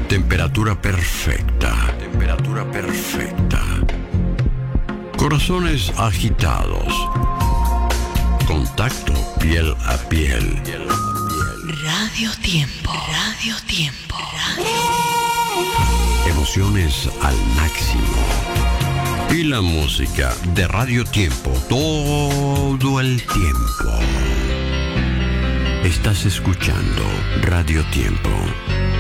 Temperatura perfecta. Temperatura perfecta. Corazones agitados. Contacto piel a piel. Radio Tiempo. Radio Tiempo. Emociones al máximo. Y la música de Radio Tiempo todo el tiempo. Estás escuchando Radio Tiempo.